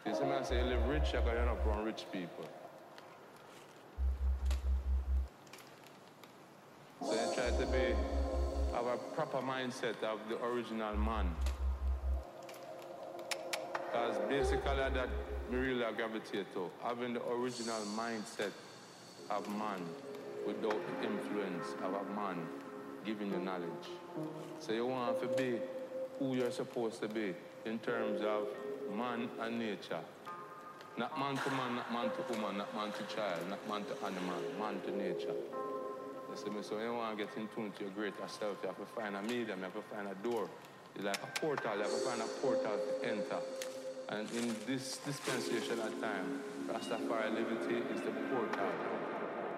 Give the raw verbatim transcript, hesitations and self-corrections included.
You see me, I say you live rich, because you're not around rich people. So you try to be, have a proper mindset of the original man. Because basically that me really gravitate to, having the original mindset of man without the influence of a man giving you knowledge. So you want to be who you're supposed to be in terms of man and nature. Not man to man, not man to woman, not man to child, not man to animal, man to nature. You see me? So when you want to get in tune to your greater self, you have to find a medium, you have to find a door. It's like a portal, you have to find a portal to enter. And in this dispensation of time, Rastafari liberty is the portal.